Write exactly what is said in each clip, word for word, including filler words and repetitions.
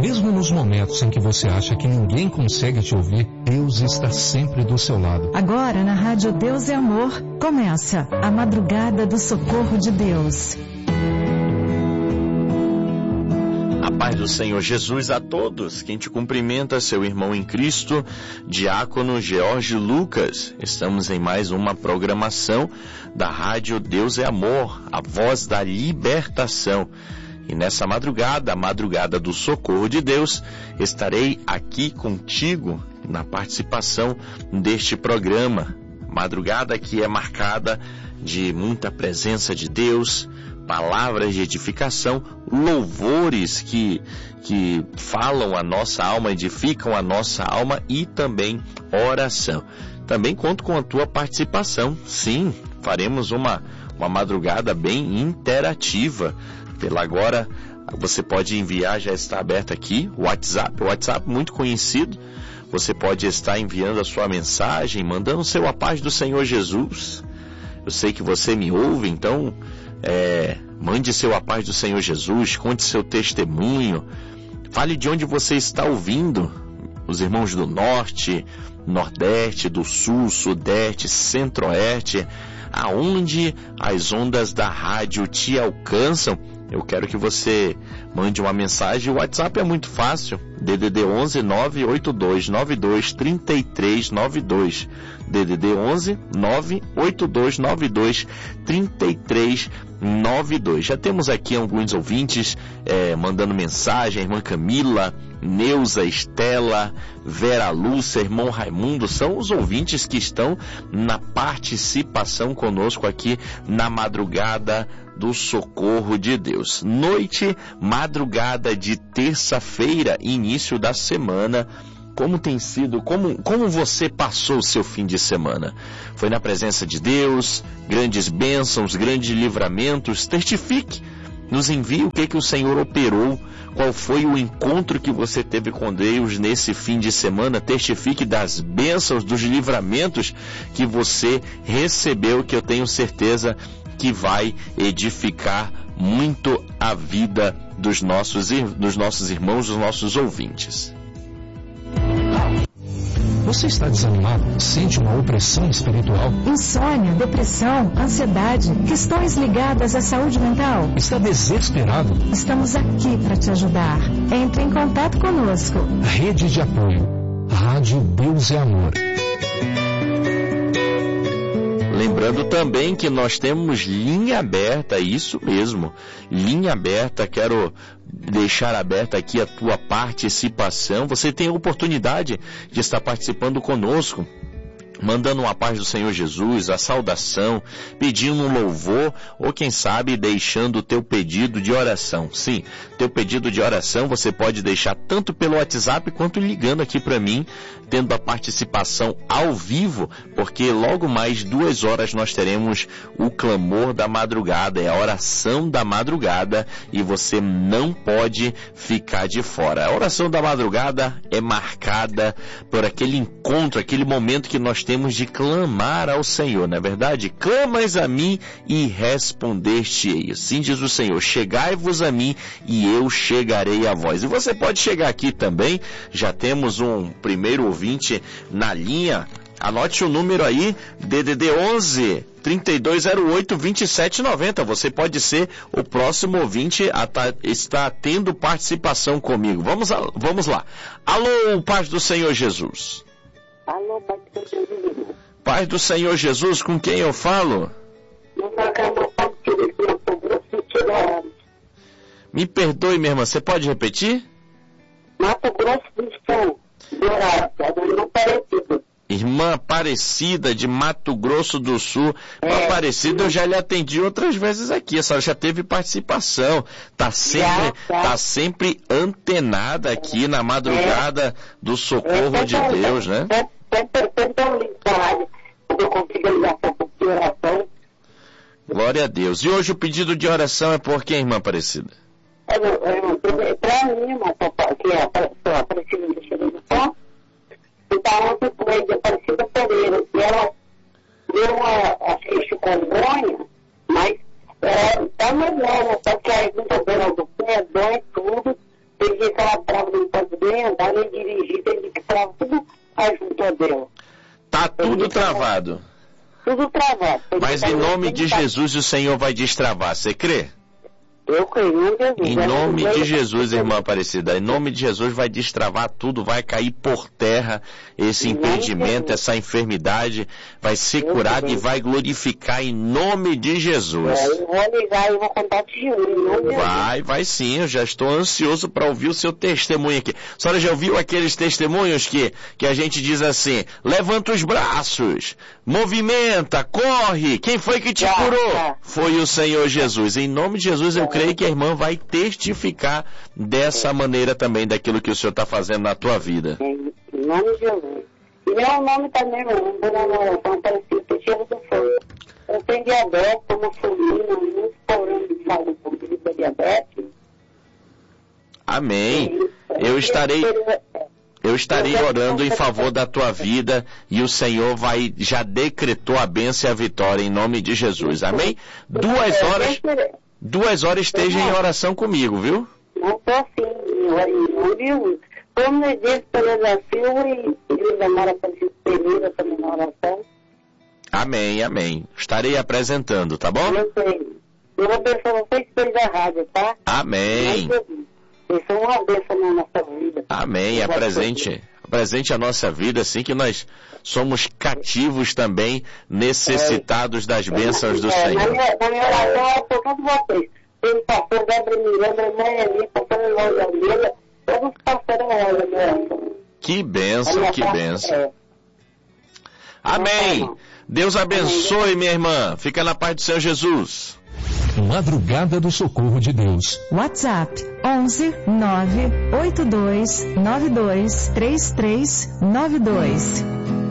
Mesmo nos momentos em que você acha que ninguém consegue te ouvir, Deus está sempre do seu lado. Agora na Rádio Deus é Amor, começa a Madrugada do Socorro de Deus. A paz do Senhor Jesus a todos. Quem te cumprimenta, seu irmão em Cristo, Diácono George Lucas. Estamos em mais uma programação da Rádio Deus é Amor, a voz da libertação. E nessa madrugada, a madrugada do socorro de Deus, estarei aqui contigo na participação deste programa. Madrugada que é marcada de muita presença de Deus, palavras de edificação, louvores que, que falam a nossa alma, edificam a nossa alma e também oração. Também conto com a tua participação. Sim, faremos uma, uma madrugada bem interativa. Pela agora, você pode enviar, já está aberto aqui, o WhatsApp, o WhatsApp muito conhecido. Você pode estar enviando a sua mensagem, mandando seu a paz do Senhor Jesus. Eu sei que você me ouve, então é, mande seu a paz do Senhor Jesus, conte seu testemunho, fale de onde você está ouvindo. Os irmãos do Norte, Nordeste, do Sul, Sudeste, Centro-Oeste, aonde as ondas da rádio te alcançam. Eu quero que você mande uma mensagem. O WhatsApp é muito fácil. D D D onze nove oito dois nove dois três três nove dois. D D D onze nove oito dois nove dois três três nove dois. Já temos aqui alguns ouvintes é, mandando mensagem. Irmã Camila, Neuza, Estela, Vera Lúcia, irmão Raimundo, são os ouvintes que estão na participação conosco aqui na madrugada do socorro de Deus. Noite, madrugada de terça-feira, início da semana. Como tem sido, como, como você passou o seu fim de semana? Foi na presença de Deus, grandes bênçãos, grandes livramentos? Testifique, nos envie o que, que o Senhor operou, qual foi o encontro que você teve com Deus nesse fim de semana. Testifique das bênçãos, dos livramentos que você recebeu, que eu tenho certeza que vai edificar muito a vida dos nossos, dos nossos irmãos, dos nossos ouvintes. Você está desanimado? Sente uma opressão espiritual? Insônia, depressão, ansiedade, questões ligadas à saúde mental? Está desesperado? Estamos aqui para te ajudar. Entre em contato conosco. Rede de apoio. Rádio Deus é Amor. Lembrando também que nós temos linha aberta, isso mesmo, linha aberta. Quero deixar aberta aqui a tua participação. Você tem a oportunidade de estar participando conosco, mandando uma paz do Senhor Jesus, a saudação, pedindo um louvor, ou quem sabe deixando o teu pedido de oração. Sim, teu pedido de oração você pode deixar tanto pelo WhatsApp quanto ligando aqui para mim, tendo a participação ao vivo, porque logo mais duas horas nós teremos o clamor da madrugada, é a oração da madrugada, e você não pode ficar de fora. A oração da madrugada é marcada por aquele encontro, aquele momento que nós temos Temos de clamar ao Senhor, não é verdade? Clamas a mim e respondeste-ei. Assim diz o Senhor, chegai-vos a mim e eu chegarei a vós. E você pode chegar aqui também, já temos um primeiro ouvinte na linha. Anote o número aí, D D D onze, trinta e dois zero oito, vinte e sete noventa. Você pode ser o próximo ouvinte a tá, está tendo participação comigo. Vamos, a, vamos lá. Alô, paz do Senhor Jesus. Alô, Pai do Senhor Jesus. Paz do Senhor Jesus, com quem eu falo? Me perdoe, minha irmã, você pode repetir? Mato Grosso do Sul, Dourado, Aparecida. Irmã Aparecida de Mato Grosso do Sul. É. Aparecida, eu já lhe atendi outras vezes aqui, a senhora já teve participação, tá sempre, já, tá. tá sempre antenada aqui na madrugada é. do socorro é, de Deus, né? Glória a Deus. E hoje o pedido de oração é por quem, irmã Aparecida? É, para mim, que é a Aparecida de Xerezição. Então, ontem foi de Aparecida Pereira, e ela deu uma, acho que chicondronha, mas é, tá melhor, né? Só que aí muita dor do pé, dói tudo, tem dia que ela trava no para ele dirigir, tem que travar tudo junto a Deus. Tá tudo travado. Tudo travado. Mas em nome de Jesus o Senhor vai destravar, você crê? Eu creio em Jesus. Em nome de Jesus, irmã Aparecida, em nome de Jesus vai destravar tudo, vai cair por terra esse impedimento, essa enfermidade, vai ser curado e vai glorificar em nome de Jesus. É, eu vou ligar e vou contar de Jesus. Vai, vai sim, eu já estou ansioso para ouvir o seu testemunho aqui. A senhora já ouviu aqueles testemunhos que, que a gente diz assim, levanta os braços, movimenta, corre, quem foi que te Já, curou? já. Foi o Senhor Jesus. Em nome de Jesus eu creio que a irmã vai testificar dessa maneira também daquilo que o Senhor está fazendo na tua vida. Em nome de Jesus. E meu nome também, meu nome, meu nome é Aparecido Teixeira do Fogo. Eu tenho diabetes, uma família, muitos problemas de saúde comigo da diabetes. Amém. Eu estarei, eu estarei orando em favor da tua vida e o Senhor vai, já decretou a bênção e a vitória em nome de Jesus. Amém? Duas horas, duas horas esteja em oração comigo, viu? Não estou assim, viu? Como eu disse, Pereira Silva e Linda Mara Aparecido Pereira também na oração. Amém, amém. Estarei apresentando, tá bom? Eu sei. Eu vou abençoar vocês três da rádio, tá? Amém. Vocês são uma bênção na nossa vida. Amém. Apresente, apresente a nossa vida, assim que nós somos cativos também, necessitados das bênçãos do é, Senhor. Na minha, na minha oração, eu por todos vocês. Ele pastor Gabriel Miranda, irmã Eli, pastor Eloy Almeida, todos os pastores olham na minha oração. Que bênção, que bênção. É. Amém. Deus abençoe, minha irmã. Fica na paz do Senhor Jesus. Madrugada do Socorro de Deus. WhatsApp onze nove oito dois nove dois três três nove dois.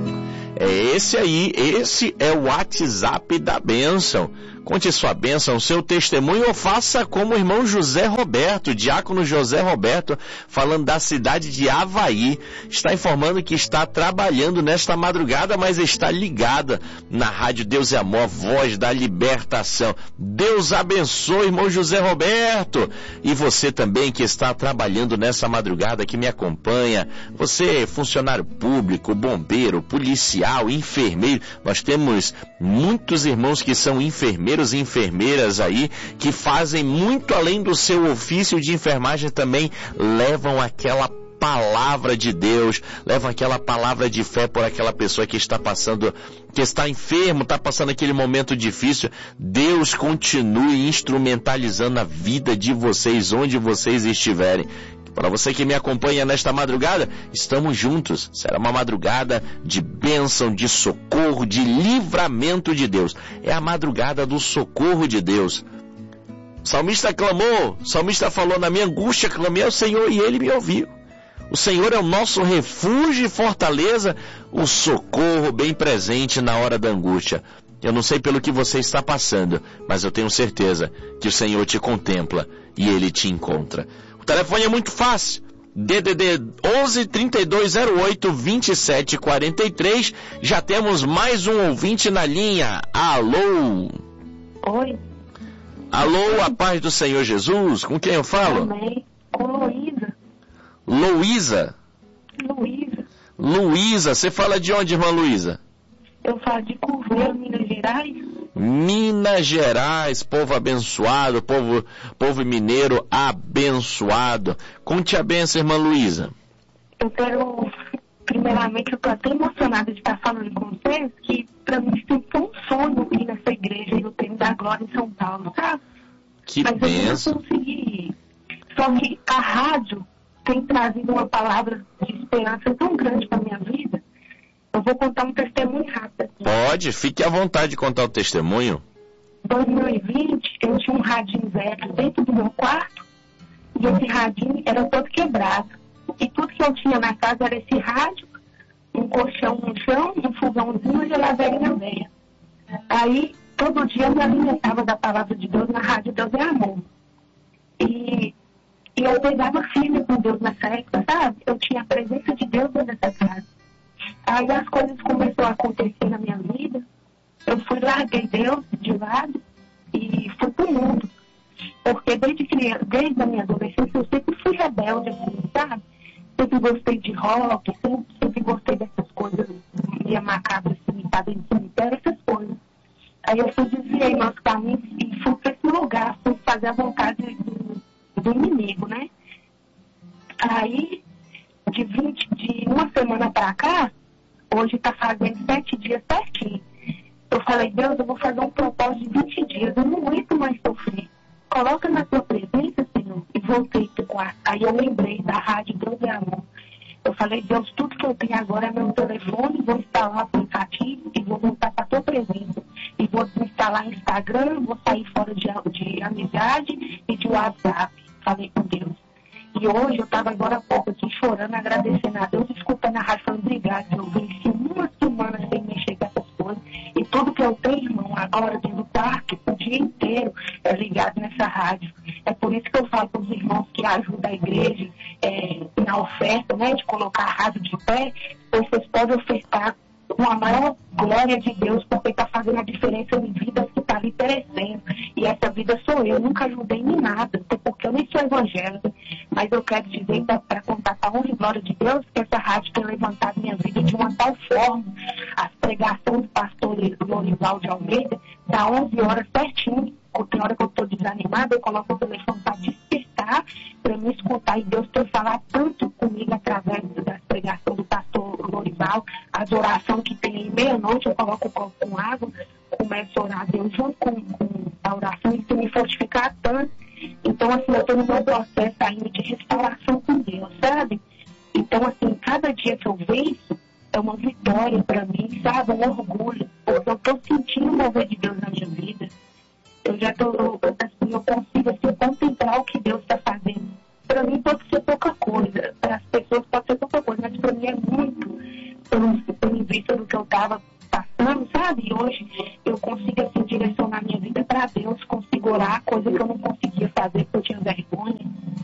É esse aí, esse é o WhatsApp da bênção. Conte sua bênção, seu testemunho, ou faça como o irmão José Roberto, diácono José Roberto, falando da cidade de Avaí. Está informando que está trabalhando nesta madrugada, mas está ligada na rádio Deus é Amor, voz da libertação. Deus abençoe, irmão José Roberto. E você também que está trabalhando nessa madrugada, que me acompanha. Você, funcionário público, bombeiro, policial, enfermeiro. Nós temos muitos irmãos que são enfermeiros e enfermeiras aí, que fazem muito além do seu ofício de enfermagem, também levam aquela palavra de Deus, levam aquela palavra de fé por aquela pessoa que está passando, que está enfermo, está passando aquele momento difícil. Deus continue instrumentalizando a vida de vocês, onde vocês estiverem. Para você que me acompanha nesta madrugada, estamos juntos. Será uma madrugada de bênção, de socorro, de livramento de Deus. É a madrugada do socorro de Deus. O salmista clamou, o salmista falou, na minha angústia clamei ao Senhor e Ele me ouviu. O Senhor é o nosso refúgio e fortaleza, o socorro bem presente na hora da angústia. Eu não sei pelo que você está passando, mas eu tenho certeza que o Senhor te contempla e Ele te encontra. O telefone é muito fácil, D D D onze, trinta e dois zero oito, vinte e sete quarenta e três. Já temos mais um ouvinte na linha. Alô? Oi. Alô, a paz do Senhor Jesus, com quem eu falo? Amém. Com Luísa. Luísa? Luísa. Luísa, você fala de onde, irmã Luísa? Eu falo de Curveiro, Minas Gerais. Minas Gerais, povo abençoado, povo, povo mineiro abençoado. Conte a benção, irmã Luísa. Eu quero, primeiramente, eu estou até emocionada de estar falando com vocês, que para mim sempre foi um sonho ir nessa igreja no Templo da Glória em São Paulo, sabe? Que Mas benção. eu não consegui ir. Só que a rádio tem trazido uma palavra de esperança tão grande para minha vida. Eu vou contar um testemunho rápido. Pode, fique à vontade de contar o testemunho. Em dois mil e vinte, eu tinha um radinho velho dentro do meu quarto, e esse radinho era todo quebrado. E tudo que eu tinha na casa era esse rádio, um colchão no chão, um fogãozinho e uma geladeirinha velha. Aí, todo dia eu me alimentava da palavra de Deus na rádio Deus é Amor. E, e eu pegava firme com Deus nessa época, sabe? Eu tinha a presença de Deus nessa casa. Aí as coisas começaram a acontecer na minha vida. Eu fui, larguei Deus de lado e fui pro mundo. Porque desde criança, desde a minha adolescência, eu sempre fui rebelde, assim, sabe? sempre gostei de rock, sempre, sempre gostei dessas coisas, meio macabras, cemitério, em cemitério, essas coisas. Aí eu fui desviei meus caminhos e fui para esse lugar, fui fazer a vontade do, do inimigo, né? Aí, de, vinte, de uma semana para cá, hoje está fazendo sete dias certinho. Eu falei, Deus, eu vou fazer um propósito de vinte dias, eu não aguento mais sofrer. Coloca na tua presença, Senhor. E voltei pro quarto. Aí eu lembrei da rádio Deus é Amor. Eu falei, Deus, tudo que eu tenho agora é meu telefone, vou instalar o aplicativo e vou voltar para a tua presença. E vou instalar Instagram, vou sair fora de, de amizade e de WhatsApp. Falei com Deus. E hoje eu estava agora há pouco aqui chorando, agradecendo a Deus, escutando a rádio, falando, obrigado, eu venci uma semana sem mexer com essas coisas. E tudo que eu tenho, irmão, agora dentro do quarto, o dia inteiro, é ligado nessa rádio. É por isso que eu falo para os irmãos que ajudam a igreja é, na oferta, né, de colocar a rádio de pé, vocês podem ofertar com a maior glória de Deus, porque está fazendo a diferença em vidas que está ali perecendo. E essa vida sou eu, nunca ajudei em nada, até porque eu nem sou evangélica, mas eu quero dizer, para contar a honra e glória de Deus, que essa rádio tem levantado minha vida de uma tal forma. As pregações do pastor Lorival de Almeida, dá onze horas certinho, tem hora que eu estou desanimada, eu coloco o telefone para despertar, para me escutar, e Deus tem falado tanto comigo através das pregações do pastor Lorival, as orações que tem aí meia-noite, eu coloco o copo com água, começo a orar a Deus junto com, com a oração, e me fortificar tanto. Então, assim, eu estou no meu processo ainda de restauração com Deus, sabe? Então, assim, cada dia que eu venço, é uma vitória para mim, sabe? Um orgulho, porque eu estou sentindo o mover de Deus na minha vida. Eu já estou, assim, eu consigo assim, contemplar o que Deus está fazendo. Para mim pode ser pouca coisa, para as pessoas pode ser pouca coisa, mas para mim é muito, pelo, pelo vista do que eu estava passando, sabe? E hoje eu consigo assim, direcionar minha vida para Deus, consigo orar, coisa que eu não conseguia fazer porque eu tinha vergonha.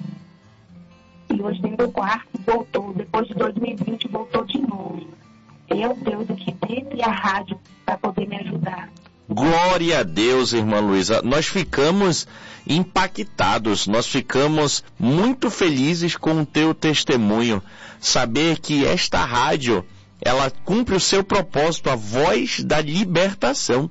E hoje dentro do quarto voltou, depois de dois mil e vinte voltou de novo. Eu, Deus aqui dentro e a rádio para poder me ajudar. Glória a Deus, irmã Luísa. Nós ficamos impactados, nós ficamos muito felizes com o teu testemunho. Saber que esta rádio, ela cumpre o seu propósito, a voz da libertação.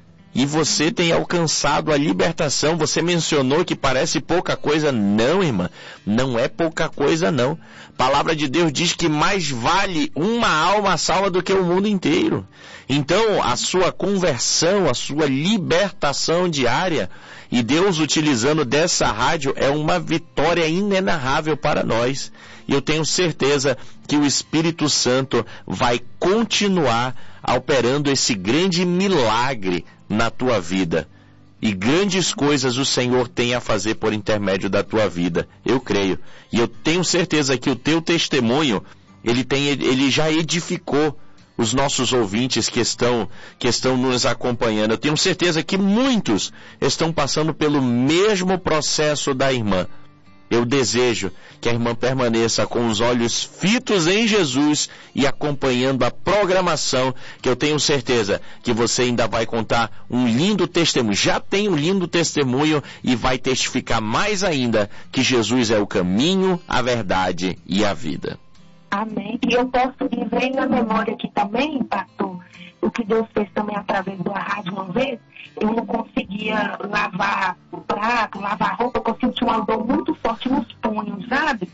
E você tem alcançado a libertação. Você mencionou que parece pouca coisa. Não, irmã, não é pouca coisa, não. A palavra de Deus diz que mais vale uma alma salva do que o mundo inteiro. Então, a sua conversão, a sua libertação diária, e Deus utilizando dessa rádio, é uma vitória inenarrável para nós. E eu tenho certeza que o Espírito Santo vai continuar operando esse grande milagre na tua vida. E grandes coisas o Senhor tem a fazer por intermédio da tua vida. Eu creio. E eu tenho certeza que o teu testemunho, ele, tem, ele já edificou os nossos ouvintes que estão, que estão nos acompanhando. Eu tenho certeza que muitos estão passando pelo mesmo processo da irmã. Eu desejo que a irmã permaneça com os olhos fitos em Jesus e acompanhando a programação, que eu tenho certeza que você ainda vai contar um lindo testemunho. Já tem um lindo testemunho e vai testificar mais ainda que Jesus é o caminho, a verdade e a vida. Amém. E eu posso dizer na memória aqui também, pastor, o que Deus fez também através da rádio uma vez. Eu não conseguia lavar o prato, lavar a roupa, porque eu sentia uma dor muito forte nos punhos, sabe?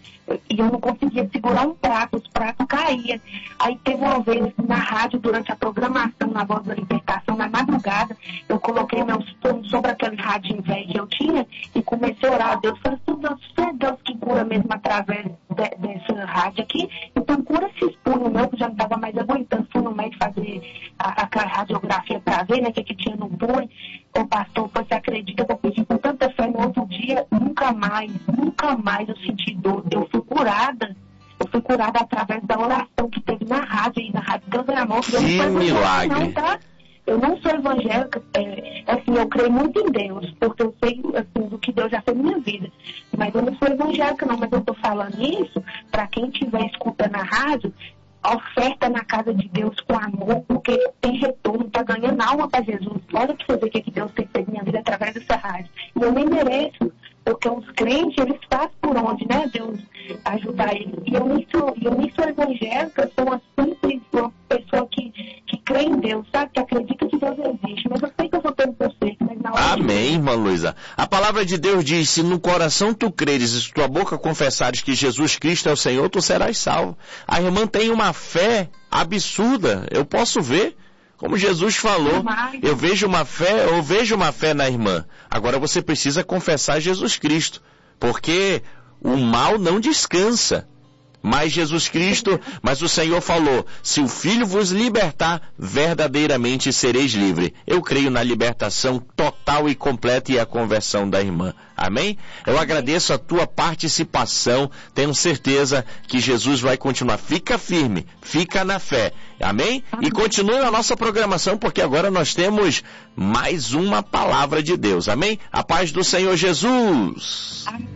E eu não conseguia segurar um prato, os pratos caíam. Aí teve uma vez na rádio, durante a programação, na Voz da Libertação, na madrugada, eu coloquei meus punhos sobre aquele rádio velho que eu tinha e comecei a orar a Deus. Falei, Deus, se é Deus que cura mesmo através de, dessa rádio aqui, então cura esses punhos meus, que já não estava mais aguentando. Fui no médico fazer a, a radiografia para ver, né, o que, que tinha no punho. O pastor, você acredita que eu pedi com tanta fé no outro dia? Nunca mais, nunca mais eu senti dor. Eu fui curada. Eu fui curada através da oração que teve na rádio, e na rádio Deus é Amor. Que milagre! Não, tá? Eu não sou evangélica, é, assim, eu creio muito em Deus, porque eu sei assim, do que Deus já fez na minha vida. Mas eu não sou evangélica não, mas eu estou falando isso para quem estiver escutando a rádio, oferta na casa de Deus com amor, porque tem retorno, está ganhando alma para Jesus. Olha para você ver o que Deus tem feito na minha vida através dessa rádio. E eu nem mereço, porque os crentes, eles fazem por onde, né? Deus, ajudar ele. E eu nem sou, eu nem sou evangélica, eu sou uma simples uma pessoa que, que crê em Deus, sabe? Que acredita que Deus existe. Mas eu sei que eu vou ter um conceito, mas na hora Amém, de... irmã Luísa. A palavra de Deus diz, se no coração tu creres e se tua boca confessares que Jesus Cristo é o Senhor, tu serás salvo. A irmã tem uma fé absurda, eu posso ver. Como Jesus falou, eu vejo uma fé, eu vejo uma fé na irmã. Agora você precisa confessar Jesus Cristo, porque o mal não descansa. Mas Jesus Cristo, mas o Senhor falou, se o Filho vos libertar, verdadeiramente sereis livres. Eu creio na libertação total e completa e a conversão da irmã. Amém? Eu agradeço a tua participação, tenho certeza que Jesus vai continuar. Fica firme, fica na fé. Amém? E continue a nossa programação, porque agora nós temos mais uma palavra de Deus. Amém? A paz do Senhor Jesus. Amém.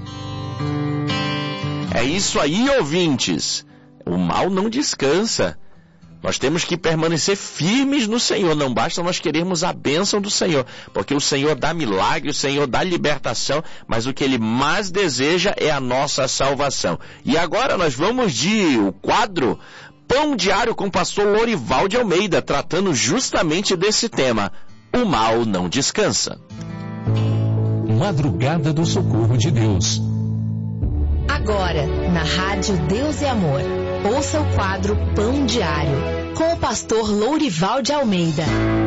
É isso aí, ouvintes. O mal não descansa. Nós temos que permanecer firmes no Senhor. Não basta nós querermos a bênção do Senhor, porque o Senhor dá milagre, o Senhor dá libertação, mas o que Ele mais deseja é a nossa salvação. E agora nós vamos de o quadro Pão Diário com o pastor Lorival de Almeida, tratando justamente desse tema. O mal não descansa. Madrugada do Socorro de Deus. Agora, na Rádio Deus e Amor, ouça o quadro Pão Diário, com o pastor Lourival de Almeida.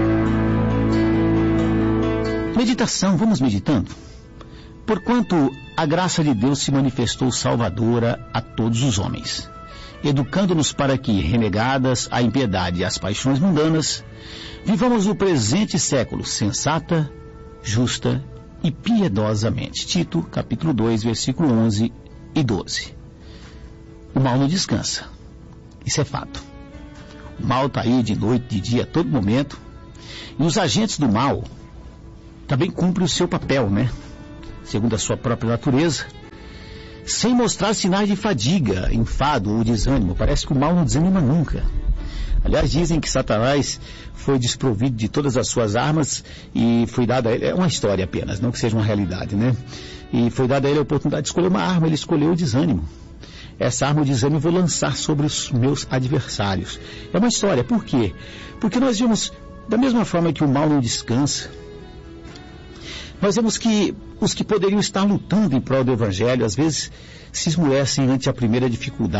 Meditação, vamos meditando. Porquanto a graça de Deus se manifestou salvadora a todos os homens, educando-nos para que, renegadas a impiedade e as paixões mundanas, vivamos o presente século sensata, justa e piedosamente. Tito, capítulo dois, versículo onze e doze. O mal não descansa. Isso é fato. O mal está aí de noite, de dia, a todo momento. E os agentes do mal também cumprem o seu papel, né? Segundo a sua própria natureza, sem mostrar sinais de fadiga, enfado ou desânimo. Parece que o mal não desanima nunca. Aliás, dizem que Satanás foi desprovido de todas as suas armas e foi dada a ele, é uma história apenas, não que seja uma realidade, né? E foi dada a ele a oportunidade de escolher uma arma, ele escolheu o desânimo. Essa arma, o desânimo, eu vou lançar sobre os meus adversários. É uma história, por quê? Porque nós vimos, da mesma forma que o mal não descansa, nós vemos que os que poderiam estar lutando em prol do Evangelho, às vezes se esmorecem ante a primeira dificuldade.